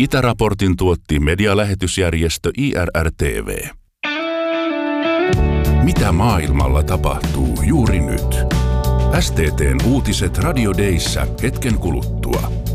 Itäraportin tuotti medialähetysjärjestö IRR-TV. Mitä maailmalla tapahtuu juuri nyt? STT:n uutiset Radio Dayssä hetken kuluttua.